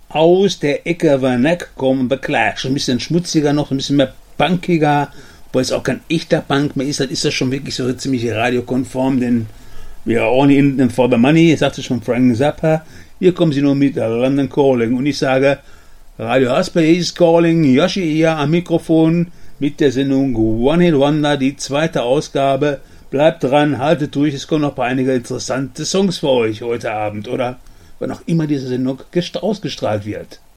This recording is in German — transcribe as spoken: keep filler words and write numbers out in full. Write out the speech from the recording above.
aus der Ecke Werneck kommen, Clash. Ein bisschen schmutziger noch, ein bisschen mehr punkiger, obwohl es auch kein echter Punk mehr ist, dann ist das schon wirklich so ziemlich radiokonform, denn wir are only in it for the money, sagte schon Frank Zappa. Hier kommen sie nur mit London Calling und ich sage, Radio Hasper is calling, Yoshi hier am Mikrofon mit der Sendung One Hit Wonder, die zweite Ausgabe. Bleibt dran, haltet durch, es kommen noch ein paar einige interessante Songs für euch heute Abend oder wann auch immer diese Sendung ausgestrahlt wird.